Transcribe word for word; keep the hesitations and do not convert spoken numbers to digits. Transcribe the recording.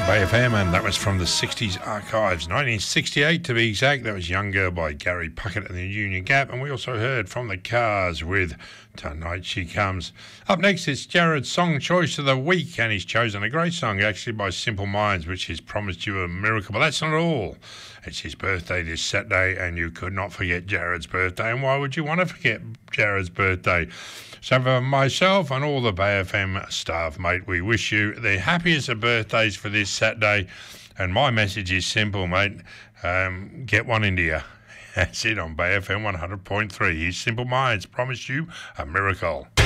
Bay F M, and that was from the sixties archives, nineteen sixty-eight to be exact. That was Younger by Gary Puckett and the Union Gap, and we also heard from the Cars with Tonight She Comes. Up next, it's Jared's Song Choice of the Week, and he's chosen a great song actually by Simple Minds, which has promised you a miracle, but that's not all. It's his birthday this Saturday, and you could not forget Jared's birthday, and why would you want to forget Jared's birthday? So for myself and all the Bay F M staff, mate, we wish you the happiest of birthdays for this Saturday. And my message is simple, mate. Um, get one into you. That's it on Bay F M one hundred point three. His Simple Minds promise you a miracle.